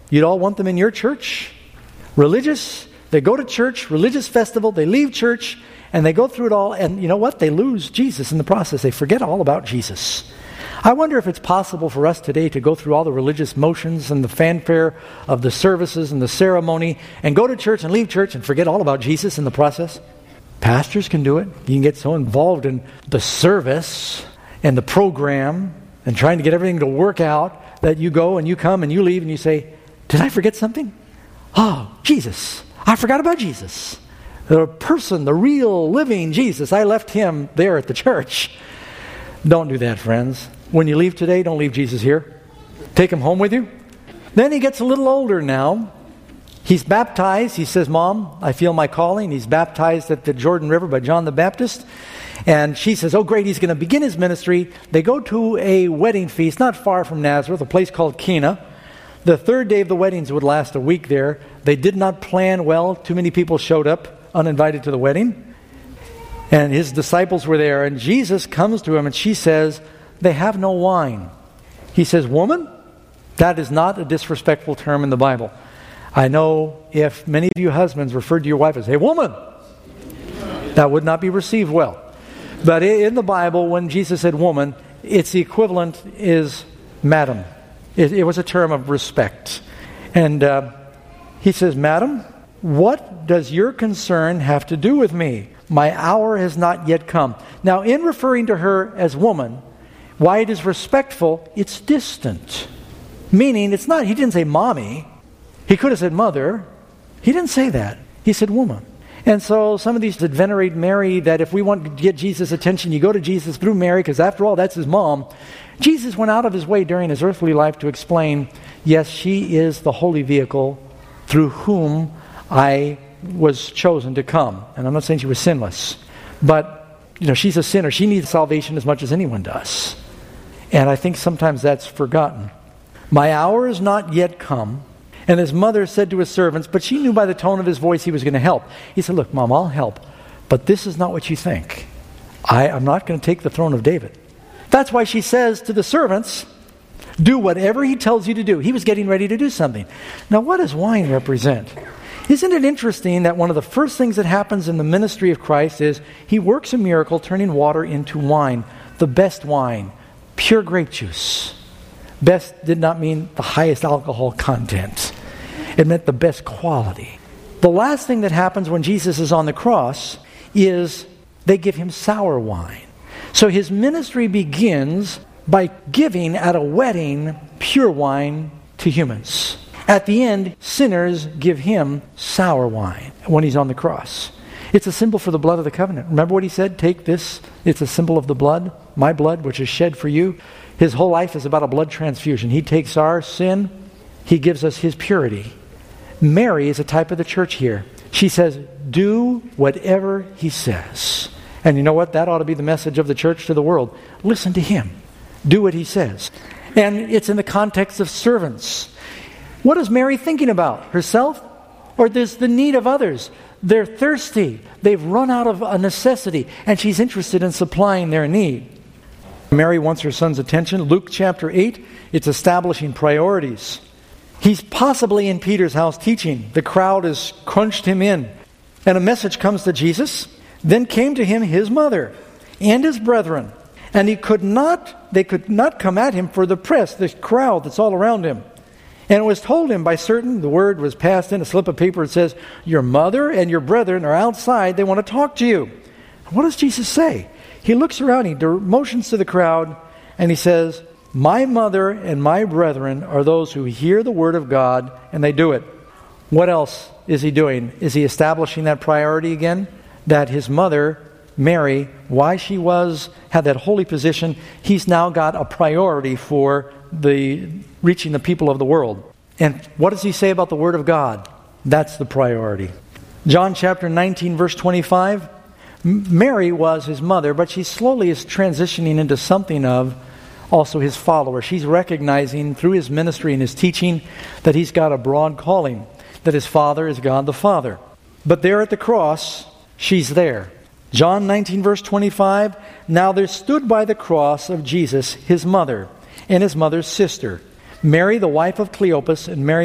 You'd all want them in your church? Religious, they go to church, religious festival, they leave church, and they go through it all, and you know what? They lose Jesus in the process. They forget all about Jesus. I wonder if it's possible for us today to go through all the religious motions and the fanfare of the services and the ceremony and go to church and leave church and forget all about Jesus in the process. Pastors can do it. You can get so involved in the service and the program and trying to get everything to work out that you go and you come and you leave and you say, did I forget something? Oh, Jesus. I forgot about Jesus. The person, the real living Jesus. I left him there at the church. Don't do that, friends. When you leave today, don't leave Jesus here. Take him home with you. Then he gets a little older now. He's baptized. He says, Mom, I feel my calling. He's baptized at the Jordan River by John the Baptist. And she says, oh great, he's going to begin his ministry. They go to a wedding feast not far from Nazareth, a place called Cana. The third day of the weddings would last a week there. They did not plan well. Too many people showed up uninvited to the wedding. And his disciples were there. And Jesus comes to him and she says, they have no wine. He says, woman, that is not a disrespectful term in the Bible. I know if many of you husbands referred to your wife as, hey, woman, that would not be received well. But in the Bible, when Jesus said woman, its equivalent is madam. It was a term of respect. And he says, Madam, what does your concern have to do with me? My hour has not yet come. Now, in referring to her as woman, why it is respectful, it's distant. Meaning, it's not, he didn't say mommy. He could have said mother. He didn't say that. He said woman. And so some of these that venerate Mary, that if we want to get Jesus' attention, you go to Jesus through Mary, because after all, that's his mom. Jesus went out of his way during his earthly life to explain, yes, she is the holy vehicle through whom I was chosen to come. And I'm not saying she was sinless. But, she's a sinner. She needs salvation as much as anyone does. And I think sometimes that's forgotten. My hour is not yet come. And his mother said to his servants, but she knew by the tone of his voice he was going to help. He said, look, Mom, I'll help. But this is not what you think. I'm not going to take the throne of David. That's why she says to the servants, do whatever he tells you to do. He was getting ready to do something. Now, what does wine represent? Isn't it interesting that one of the first things that happens in the ministry of Christ is he works a miracle turning water into wine, the best wine, pure grape juice. Best did not mean the highest alcohol content. It meant the best quality. The last thing that happens when Jesus is on the cross is they give him sour wine. So his ministry begins by giving at a wedding pure wine to humans. At the end, sinners give him sour wine when he's on the cross. It's a symbol for the blood of the covenant. Remember what he said? Take this. It's a symbol of the blood, my blood, which is shed for you. His whole life is about a blood transfusion. He takes our sin. He gives us his purity. Mary is a type of the church here. She says, do whatever he says. And you know what? That ought to be the message of the church to the world. Listen to him. Do what he says. And it's in the context of servants. What is Mary thinking about? Herself? Or there's the need of others? They're thirsty. They've run out of a necessity. And she's interested in supplying their need. Mary wants her son's attention. Luke chapter 8, it's establishing priorities. He's possibly in Peter's house teaching. The crowd has crunched him in. And a message comes to Jesus. Then came to him his mother and his brethren. And they could not come at him for the press, this crowd that's all around him. And it was told him by certain, the word was passed in a slip of paper. It says, your mother and your brethren are outside. They want to talk to you. What does Jesus say? He looks around, he motions to the crowd, and he says, my mother and my brethren are those who hear the word of God and they do it. What else is he doing? Is he establishing that priority again? That his mother, Mary, why she had that holy position, he's now got a priority for reaching the people of the world. And what does he say about the word of God? That's the priority. John chapter 19, verse 25. Mary was his mother, but she slowly is transitioning into something of also his follower. She's recognizing through his ministry and his teaching that he's got a broad calling, that his father is God the Father. But there at the cross, she's there. John 19, verse 25. Now there stood by the cross of Jesus his mother and his mother's sister, Mary the wife of Cleopas and Mary